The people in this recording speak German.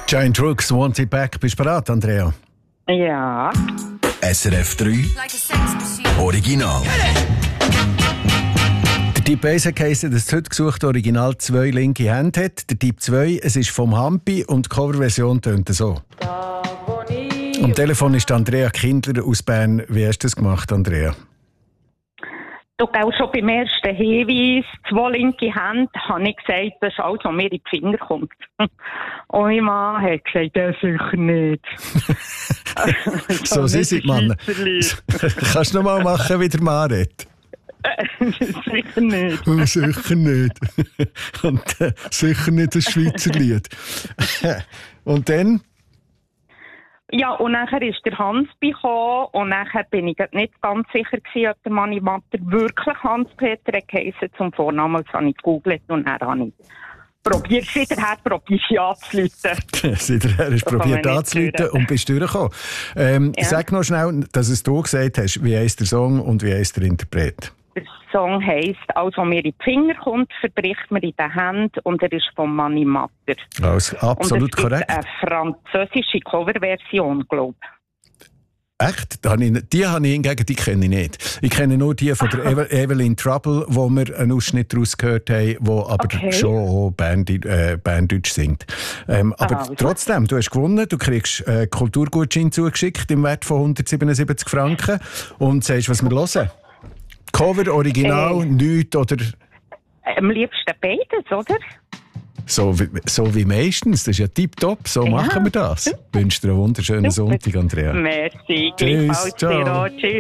Giant Rooks, Want It Back. Bist du bereit, Andrea? Ja. SRF 3 Original. Der Typ 1 hat geheißen, dass das heute gesuchte Original 2 linke Hände hat. Der Typ 2, es ist vom Hampi und die Coverversion tönt so. Am Telefon ist Andrea Kindler aus Bern. Wie hast du das gemacht, Andrea? Du auch schon beim ersten Hinweis, 2 linke Hände, habe ich gesagt, das ist alles, was mir in die Finger kommt. Und mein Mann hat gesagt, das sicher nicht. So sind sie, Mann. Kannst du noch mal machen, wie der Mann redet? Sicher nicht. Sicher nicht. Und sicher nicht das Schweizer Lied. Und dann? Ja, und nachher ist der Hans gekommen und nachher bin ich nicht ganz sicher gewesen, ob der Manimatter wirklich Hans-Peter geheißen zum Vornamen. Das habe ich gegoogelt und dann habe ich probiert, seither probiert anzurufen. Seither hast du probiert anzurufen und bist durchgekommen. Ja. Sag noch schnell, dass es du gesagt hast, wie heisst der Song und wie heisst der Interpret? Der Song heisst, alles, was mir in die Finger kommt, verbricht mir in den Händen und er ist von Manimatter. Also, absolut und korrekt. Eine französische Coverversion, glaube ich. Echt? Die habe ich hingegen, die kenne ich nicht. Ich kenne nur die von der Evelyn Trouble, wo wir einen Ausschnitt daraus gehört haben, die aber schon Berndeutsch singt. Aber trotzdem, du hast gewonnen, du kriegst Kulturgutschein zugeschickt im Wert von 177 Franken und sagst, was wir hören. Cover, Original, nichts oder... Am liebsten beides, oder? So wie meistens, das ist ja tipptopp, so machen wir das. Ich wünsche dir einen wunderschönen Sonntag, Andrea. Merci, gleichfalls dir auch. Tschüss.